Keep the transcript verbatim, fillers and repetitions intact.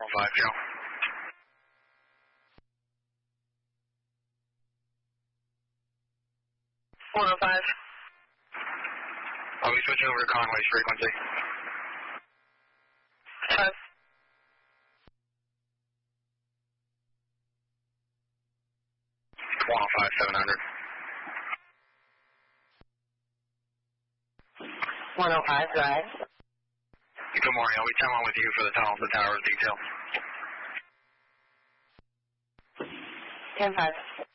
five zero. one oh five. I'll be switching over to Conway's frequency. five. one oh five, seven hundred. one oh five, drive. Good morning. I'll be ten one with you for the tunnel to the towers detail. ten five.